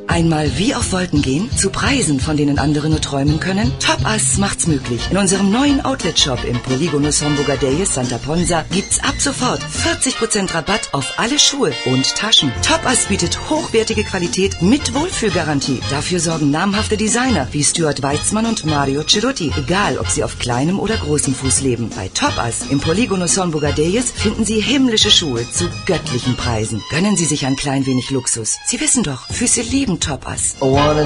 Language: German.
Einmal wie auf Wolken gehen, zu Preisen, von denen andere nur träumen können? Topass macht's möglich. In unserem neuen Outlet-Shop im Polígono São Bogadeiros, Santa Ponsa, gibt's ab sofort 40% Rabatt auf alle Schuhe und Taschen. Topass bietet hochwertige Qualität mit Wohlfühlgarantie. Dafür sorgen namhafte Designer wie Stuart Weitzman und Mario Cerutti, egal ob sie auf kleinem oder großem Fuß leben. Bei Topass im Polígono São Bogadeiros finden Sie himmlische Schuhe zu göttlichen Preisen. Gönnen Sie sich ein klein wenig Luxus. Sie wissen doch, Füße lieben Topass.